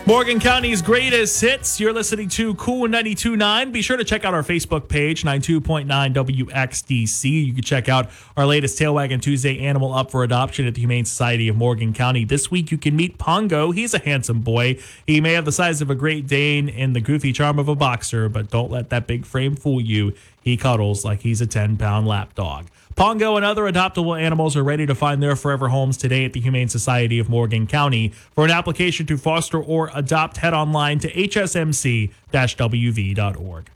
Morgan County's greatest hits. You're listening to Cool 92.9. Be sure to check out our Facebook page, 92.9 WXDC. You can check out our latest Tail Wagging Tuesday animal up for adoption at the Humane Society of Morgan County. This week you can meet Pongo. He's a handsome boy. He may have the size of a Great Dane and the goofy charm of a boxer, but don't let that big frame fool you. He cuddles like he's a 10-pound lap dog. Pongo and other adoptable animals are ready to find their forever homes today at the Humane Society of Morgan County. For an application to foster or adopt, head online to hsmc-wv.org.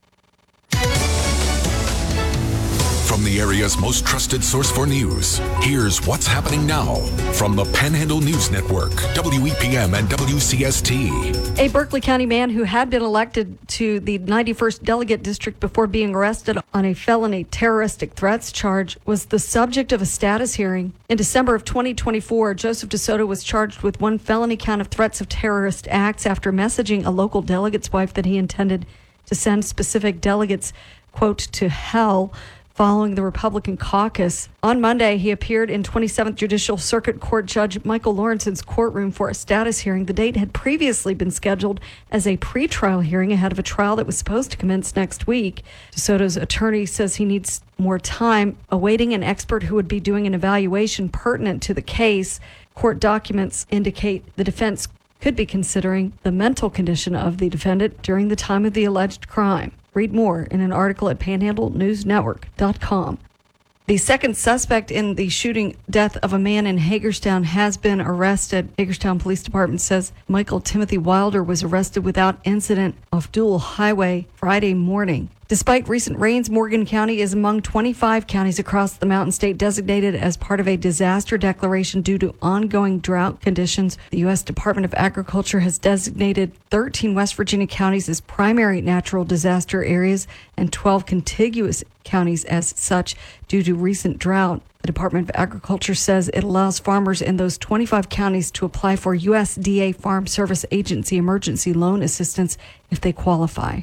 From the area's most trusted source for news, here's what's happening now from the Panhandle News Network, WEPM and WCST. A Berkeley County man who had been elected to the 91st Delegate District before being arrested on a felony terroristic threats charge was the subject of a status hearing. In December of 2024, Joseph DeSoto was charged with one felony count of threats of terrorist acts after messaging a local delegate's wife that he intended to send specific delegates, quote, to hell, following the Republican caucus. On Monday, he appeared in 27th Judicial Circuit Court Judge Michael Lawrence's courtroom for a status hearing. The date had previously been scheduled as a pretrial hearing ahead of a trial that was supposed to commence next week. DeSoto's attorney says he needs more time, awaiting an expert who would be doing an evaluation pertinent to the case. Court documents indicate the defense could be considering the mental condition of the defendant during the time of the alleged crime. Read more in an article at panhandlenewsnetwork.com. The second suspect in the shooting death of a man in Hagerstown has been arrested. Hagerstown Police Department says Michael Timothy Wilder was arrested without incident off Dual Highway Friday morning. Despite recent rains, Morgan County is among 25 counties across the Mountain State designated as part of a disaster declaration due to ongoing drought conditions. The U.S. Department of Agriculture has designated 13 West Virginia counties as primary natural disaster areas and 12 contiguous counties as such due to recent drought. The Department of Agriculture says it allows farmers in those 25 counties to apply for USDA Farm Service Agency emergency loan assistance if they qualify.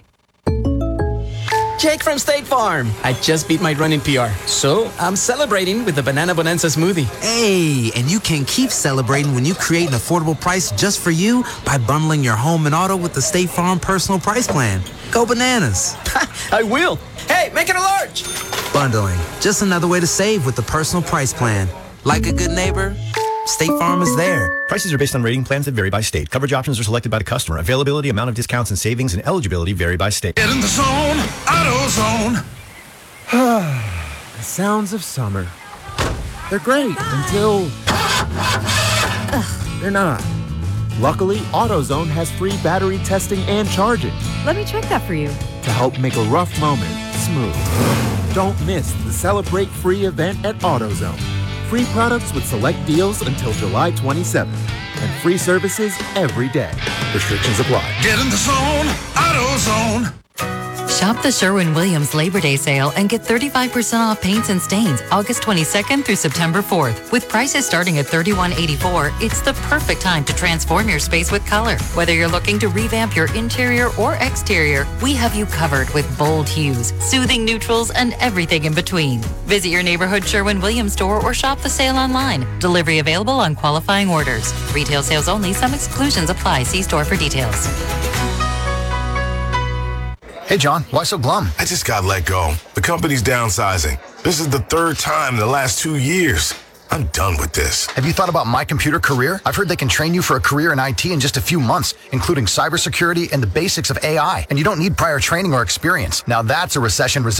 Jake from State Farm. I just beat my running PR, so I'm celebrating with the Banana Bonanza smoothie. Hey, and you can keep celebrating when you create an affordable price just for you by bundling your home and auto with the State Farm Personal Price Plan. Go bananas. I will. Hey, make it a large. Bundling, just another way to save with the Personal Price Plan. Like a good neighbor, State Farm is there. Prices are based on rating plans that vary by state. Coverage options are selected by the customer. Availability, amount of discounts and savings, and eligibility vary by state. Get in the zone, AutoZone. The sounds of summer. They're great until they're not. Luckily, AutoZone has free battery testing and charging Let me check that for you. to help make a rough moment smooth. Don't miss the Celebrate Free event at AutoZone. Free products with select deals until July 27th. And free services every day. Restrictions apply. Get in the zone, AutoZone. Shop the Sherwin-Williams Labor Day sale and get 35% off paints and stains August 22nd through September 4th. With prices starting at $31.84, it's the perfect time to transform your space with color. Whether you're looking to revamp your interior or exterior, we have you covered with bold hues, soothing neutrals, and everything in between. Visit your neighborhood Sherwin-Williams store or shop the sale online. Delivery available on qualifying orders. Retail sales only. Some exclusions apply. See store for details. Hey, John, why so glum? I just got let go. The company's downsizing. This is the third time in the last 2 years. I'm done with this. Have you thought about My Computer Career? I've heard they can train you for a career in IT in just a few months, including cybersecurity and the basics of AI. And you don't need prior training or experience. Now that's a recession-resistant